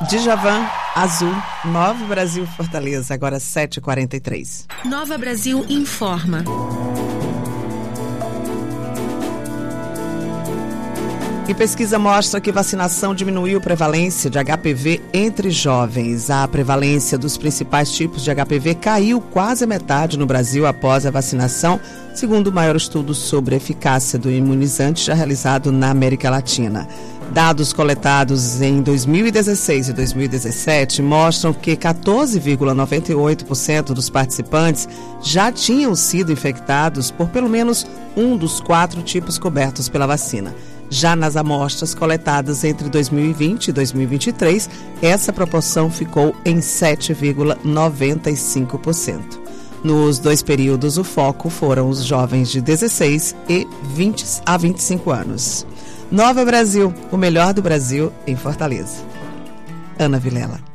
Djavan, Azul, Nova Brasil Fortaleza, agora 7h43. Nova Brasil informa. E pesquisa mostra que vacinação diminuiu a prevalência de HPV entre jovens. A prevalência dos principais tipos de HPV caiu quase a metade no Brasil após a vacinação, segundo o maior estudo sobre a eficácia do imunizante já realizado na América Latina. Dados coletados em 2016 e 2017 mostram que 14,98% dos participantes já tinham sido infectados por pelo menos um dos 4 tipos cobertos pela vacina. Já nas amostras coletadas entre 2020 e 2023, essa proporção ficou em 7,95%. Nos 2 períodos, o foco foram os jovens de 16 a 25 anos. Nova Brasil, o melhor do Brasil em Fortaleza. Ana Vilela.